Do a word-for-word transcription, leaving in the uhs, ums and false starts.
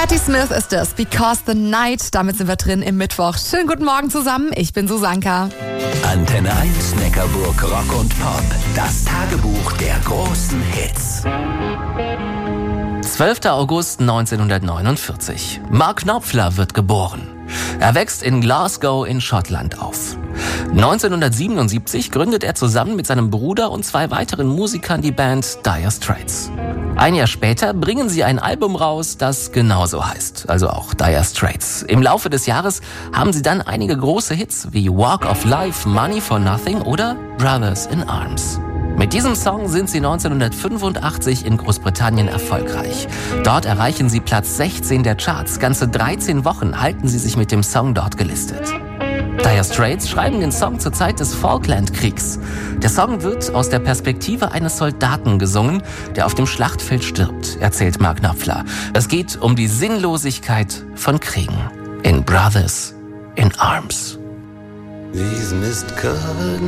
Patti Smith ist es, Because the Night. Damit sind wir drin im Mittwoch. Schönen guten Morgen zusammen, ich bin Susanka. Antenne eins, Neckarburg, Rock und Pop. Das Tagebuch der großen Hits. zwölfter August neunzehnhundertneunundvierzig. Mark Knopfler wird geboren. Er wächst in Glasgow in Schottland auf. neunzehnhundertsiebenundsiebzig gründet er zusammen mit seinem Bruder und zwei weiteren Musikern die Band Dire Straits. Ein Jahr später bringen sie ein Album raus, das genauso heißt, also auch Dire Straits. Im Laufe des Jahres haben sie dann einige große Hits wie Walk of Life, Money for Nothing oder Brothers in Arms. Mit diesem Song sind sie neunzehnhundertfünfundachtzig in Großbritannien erfolgreich. Dort erreichen sie Platz sechzehn der Charts. Ganze dreizehn Wochen halten sie sich mit dem Song dort gelistet. Dire Straits schreiben den Song zur Zeit des Falklandkriegs. Der Song wird aus der Perspektive eines Soldaten gesungen, der auf dem Schlachtfeld stirbt, erzählt Mark Knopfler. Es geht um die Sinnlosigkeit von Kriegen. In Brothers in Arms. These mist-covered